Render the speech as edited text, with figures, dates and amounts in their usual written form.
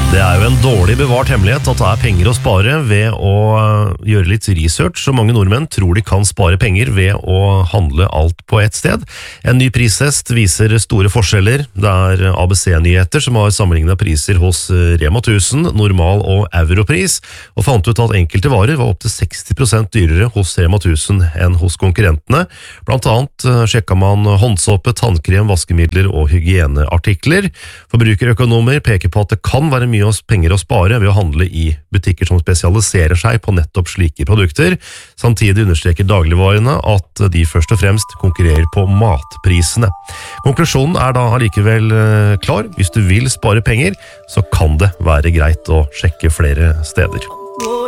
Det jo en dårlig bevart hemmelighet at det penger å spare ved å gjøre litt research, så mange nordmenn tror de kan spare penger ved å handle alt på ett sted. En ny pristest viser store forskjeller. Det ABC-nyheter som har sammenlignet priser hos Rema 1000, normal- og europris, og fant ut at enkelte varer var opp til 60% dyrere hos Rema 1000 enn hos konkurrentene. Blant annet sjekket man håndsåpe, tannkrem, vaskemidler og hygieneartikler. Forbrukerøkonomer peker på at det kan være mye penger å spare ved å handle i butikker som spesialiserer seg på nettopp slike produkter. Samtidig understreker dagligvarene at de først og fremst konkurrerer på matprisene. Konklusjonen da allikevel klar. Hvis du vil spare penger, så kan det være greit å sjekke flere steder.